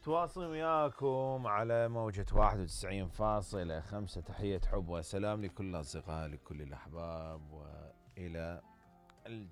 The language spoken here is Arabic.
متواصلين وياكم على موجة 91.5. تحية حب وسلام لكل الأصدقاء لكل الأحباب وإلى